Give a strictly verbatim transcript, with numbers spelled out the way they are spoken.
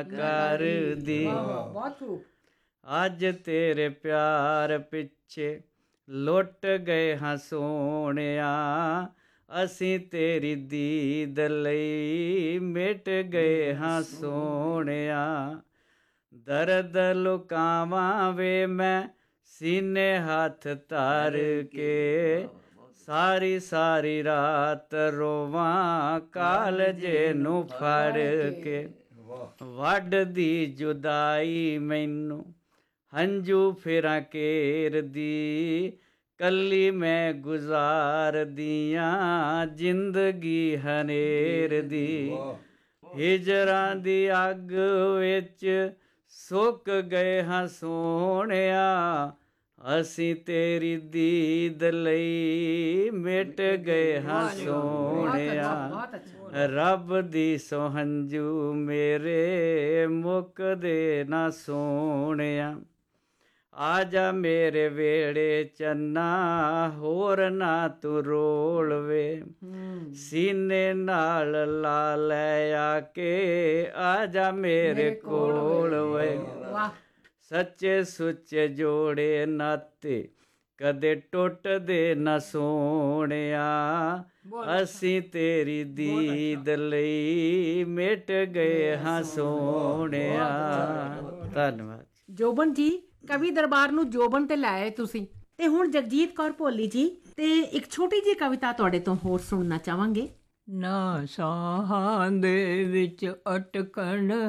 ਕਰ ਦੀ। ਅੱਜ ਤੇਰੇ ਪਿਆਰ ਪਿੱਛੇ ਲੁੱਟ ਗਏ ਹਾਂ ਸੋਹਣਿਆ, ਅਸੀਂ ਤੇਰੀ ਦੀਦ ਲਈ ਮਿਟ ਗਏ ਹਾਂ ਸੋਹਣਿਆ। ਦਰਦ ਲੁਕਾਵਾਂ ਵੇ ਮੈਂ ਸੀਨੇ ਹੱਥ ਧਰ ਕੇ, ਸਾਰੀ ਸਾਰੀ ਰਾਤ ਰੋਵਾਂ ਕਾਲਜੇ ਨੂੰ ਫੜ ਕੇ। ਵੱਢਦੀ ਜੁਦਾਈ ਮੈਨੂੰ ਹੰਝੂ ਫਿਰਾਂ ਘੇਰਦੀ, ਕੱਲੀ ਮੈਂ ਗੁਜ਼ਾਰਦੀਆਂ ਜ਼ਿੰਦਗੀ ਹਨੇਰ ਦੀ। ਹਿਜਰਾਂ ਦੀ ਅੱਗ ਵਿੱਚ ਸੁੱਕ ਗਏ ਹਾਂ ਸੋਹਣਿਆ, ਅਸੀਂ ਤੇਰੀ ਦੀਦ ਲਈ ਮਿਟ ਗਏ ਹਾਂ ਸੋਹਣਿਆ। ਰੱਬ ਦੀ ਸੋਹੰਜੂ ਮੇਰੇ ਮੁੱਕਦੇ ਨਾ ਸੋਹਣਿਆ। ਆ ਜਾ ਮੇਰੇ ਵੇੜੇ ਚੰਨਾ ਹੋਰ ਨਾ ਤੂੰ ਰੋਲ ਵੇ, ਸੀਨੇ ਨਾਲ ਲਾ ਲੈ ਆ ਕੇ ਆ ਜਾ ਮੇਰੇ ਕੋਲ ਵੇ। ਸੱਚੇ ਸੁੱਚੇ ਜੋੜੇ ਨਾਤੇ ਕਦੇ ਟੁੱਟਦੇ ਨਾ ਸੋਹਣਿਆ, ਅਸੀਂ ਤੇਰੀ ਦੀਦ ਲਈ ਮਿਟ ਗਏ ਹਾਂ ਸੋਹਣਿਆ। ਧੰਨਵਾਦ। ਜੋਬਨ ਜੀ, ਕਵੀ ਦਰਬਾਰ ਨੂੰ ਜੋਬਨ ਤੇ ਲਾਏ ਤੁਸੀਂ। ਤੇ ਹੁਣ ਜਗਜੀਤ ਕੌਰ ਭੋਲੀ ਜੀ, ਤੇ ਇੱਕ ਛੋਟੀ ਜਿਹੀ ਕਵਿਤਾ ਤੁਹਾਡੇ ਤੋਂ ਹੋਰ ਸੁਣਨਾ ਚਾਹਾਂਗੇ। ਨਾ ਸਾਹਾਂ ਦੇ ਵਿੱਚ ਅਟਕਣ